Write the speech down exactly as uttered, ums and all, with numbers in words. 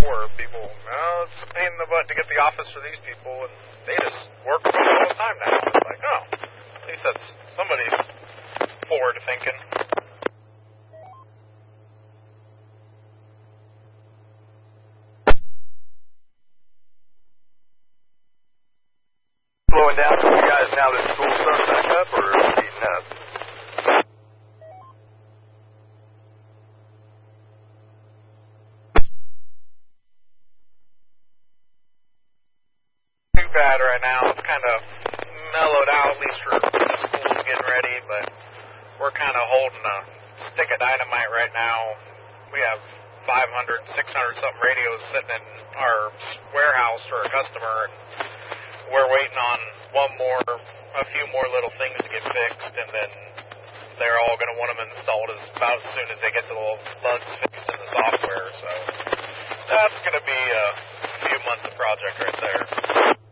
before. People, oh, it's a pain in the butt to get the office for these people, and they just work from home all the time now. It's like, oh, at least that's somebody's forward thinking. Slowing down for you guys now that school's starting back up, or speeding up? Too bad right now. It's kind of mellowed out, at least for school's getting ready, but we're kind of holding a stick of dynamite right now. We have five hundred, six hundred something radios sitting in our warehouse for a customer, and we're waiting on one more, a few more little things to get fixed, and then they're all going to want them installed as, about as soon as they get the little bugs fixed in the software, so that's going to be a few months of project right there.